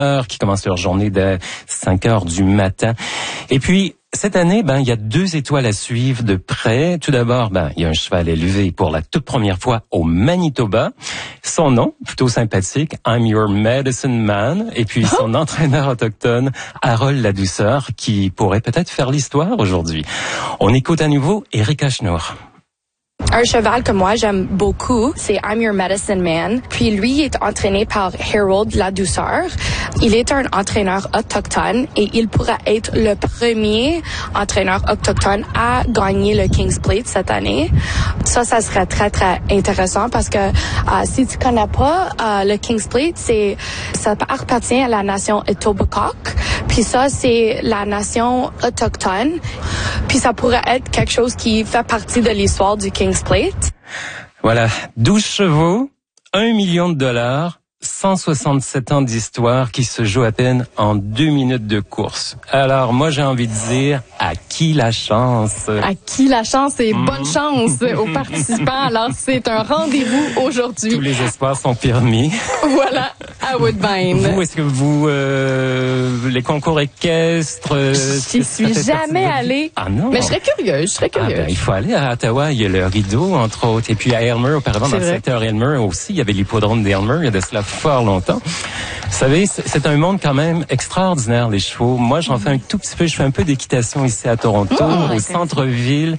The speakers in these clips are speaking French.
qui commencent leur journée dès 5 heures du matin. Et puis, cette année, il y a 2 étoiles à suivre de près. Tout d'abord, il y a un cheval élevé pour la toute première fois au Manitoba. Son nom, plutôt sympathique, I'm Your Medicine Man. Et puis, son entraîneur autochtone, Harold Ladouceur, qui pourrait peut-être faire l'histoire aujourd'hui. On écoute à nouveau Éric Achenour. Un cheval que moi j'aime beaucoup, c'est I'm Your Medicine Man. Puis lui est entraîné par Harold Ladouceur. Il est un entraîneur autochtone et il pourra être le premier entraîneur autochtone à gagner le King's Plate cette année. Ça serait très très intéressant parce que si tu connais pas le King's Plate, ça appartient à la nation Etobicoke. Puis ça c'est la nation autochtone. Puis ça pourrait être quelque chose qui fait partie de l'histoire du King's Plate. Voilà, 12 chevaux, $1 million, 167 ans d'histoire qui se joue à peine en 2 minutes de course. Alors, moi, j'ai envie de dire, à qui la chance? À qui la chance et bonne chance aux participants. Alors, c'est un rendez-vous aujourd'hui. Tous les espoirs sont permis. Voilà, à Woodbine. Vous, est-ce que vous, les concours équestres... J'y suis jamais allée. Ah non? Mais je serais curieuse, il faut aller à Ottawa, il y a le Rideau, entre autres. Et puis à Aylmer, auparavant, dans le secteur Aylmer aussi, il y avait l'hippodrome d'Aylmer, il y a de cela fort longtemps. Vous savez, c'est un monde quand même extraordinaire, les chevaux. Moi, j'en fais un tout petit peu. Je fais un peu d'équitation ici à Toronto, au centre-ville,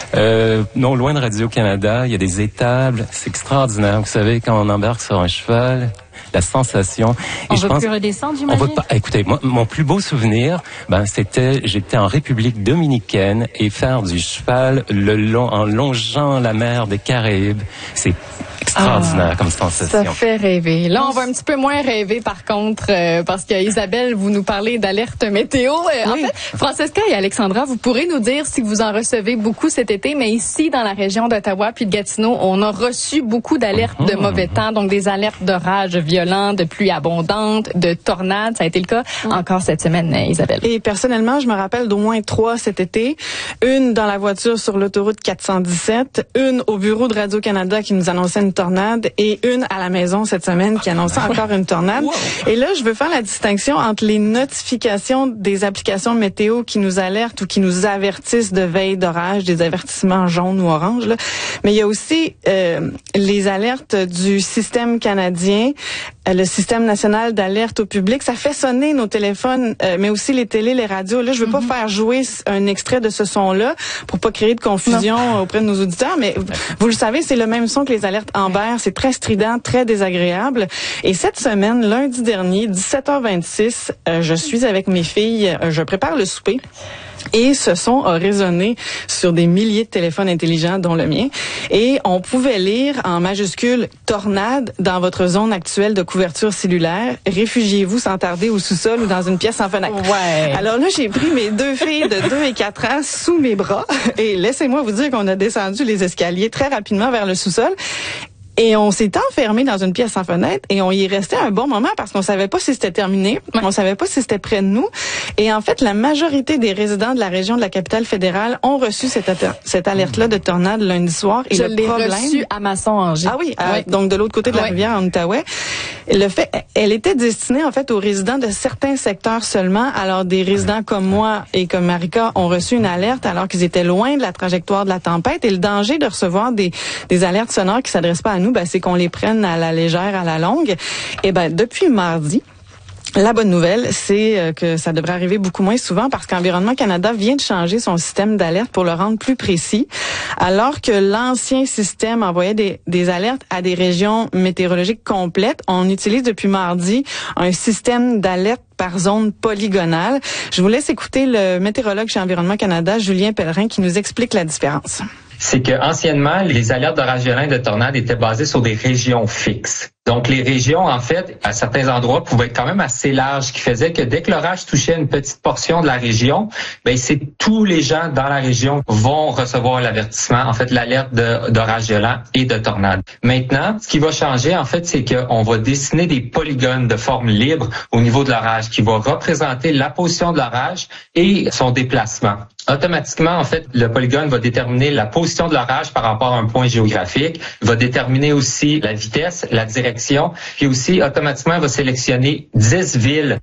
non loin de Radio-Canada. Il y a des étables. C'est extraordinaire. Vous savez, quand on embarque sur un cheval, la sensation. On va plus redescendre, j'imagine? Écoutez, moi, mon plus beau souvenir, j'étais en République dominicaine et faire du cheval en longeant la mer des Caraïbes. C'est extraordinaire comme sensation. Ça fait rêver. Là, on va un petit peu moins rêver, par contre, parce que Isabelle, vous nous parlez d'alerte météo. En fait, Francesca et Alexandra, vous pourrez nous dire si vous en recevez beaucoup cet été, mais ici, dans la région d'Ottawa puis de Gatineau, on a reçu beaucoup d'alertes de mauvais temps, donc des alertes d'orages violents, de pluie abondante, de tornades. Ça a été le cas encore cette semaine, Isabelle. Et personnellement, je me rappelle d'au moins 3 cet été. Une dans la voiture sur l'autoroute 417, une au bureau de Radio-Canada qui nous annonçait une tornade et une à la maison cette semaine qui annonçait encore une tornade. Et là, je veux faire la distinction entre les notifications des applications météo qui nous alertent ou qui nous avertissent de veille d'orage, des avertissements jaunes ou oranges. Là. Mais il y a aussi les alertes du système canadien, le système national d'alerte au public. Ça fait sonner nos téléphones, mais aussi les télés, les radios. Là, je veux pas faire jouer un extrait de ce son-là pour pas créer de confusion auprès de nos auditeurs, mais vous le savez, c'est le même son que les alertes Amber. C'est très strident, très désagréable. Et cette semaine, lundi dernier, 17h26, je suis avec mes filles, je prépare le souper. Et ce son a résonné sur des milliers de téléphones intelligents, dont le mien. Et on pouvait lire en majuscule « Tornade dans votre zone actuelle de couverture cellulaire. Réfugiez-vous sans tarder au sous-sol ou dans une pièce sans fenêtre. » Ouais. Alors là, j'ai pris mes 2 filles de 2 et 4 ans sous mes bras. Et laissez-moi vous dire qu'on a descendu les escaliers très rapidement vers le sous-sol. Et on s'est enfermé dans une pièce sans fenêtre et on y restait un bon moment parce qu'on savait pas si c'était terminé, on savait pas si c'était près de nous. Et en fait, la majorité des résidents de la région de la capitale fédérale ont reçu cette alerte-là de tornade lundi soir. Et je l'ai reçue à Masson-Angers. Ah oui, donc de l'autre côté de la rivière en Outaouais. Elle était destinée en fait aux résidents de certains secteurs seulement. Alors des résidents comme moi et comme Marika ont reçu une alerte alors qu'ils étaient loin de la trajectoire de la tempête. Et le danger de recevoir des alertes sonores qui s'adressent pas à nous, c'est qu'on les prenne à la légère, à la longue. Et depuis mardi, la bonne nouvelle, c'est que ça devrait arriver beaucoup moins souvent parce qu'Environnement Canada vient de changer son système d'alerte pour le rendre plus précis. Alors que l'ancien système envoyait des alertes à des régions météorologiques complètes, on utilise depuis mardi un système d'alerte par zone polygonale. Je vous laisse écouter le météorologue chez Environnement Canada, Julien Pellerin, qui nous explique la différence. C'est que anciennement, les alertes d'orage violent et de tornades étaient basées sur des régions fixes. Donc, les régions, en fait, à certains endroits, pouvaient être quand même assez larges, ce qui faisait que dès que l'orage touchait une petite portion de la région, c'est tous les gens dans la région vont recevoir l'avertissement, en fait, l'alerte d'orage violent et de tornade. Maintenant, ce qui va changer, en fait, c'est qu'on va dessiner des polygones de forme libre au niveau de l'orage qui va représenter la position de l'orage et son déplacement. Automatiquement, en fait, le polygone va déterminer la position de l'orage par rapport à un point géographique, va déterminer aussi la vitesse, la direction direction. Puis aussi, automatiquement, il va sélectionner 10 villes